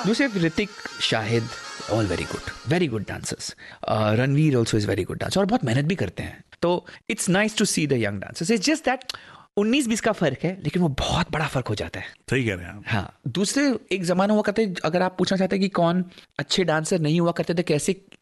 दूसरे Hrithik, Shahid, all very good dancers. Ranveer also is very good dancer और बहुत मेहनत भी करते हैं. तो it's nice to see the young dancers. It's just that 19-20 का फर्क है, लेकिन वो बहुत बड़ा फर्क हो जाता है. सही कह रहे हैं आप. हाँ, दूसरे एक जमाना हुआ करते, अगर आप पूछना चाहते हैं कि कौन अच्छे डांसर नहीं हुआ करते थे, कैसे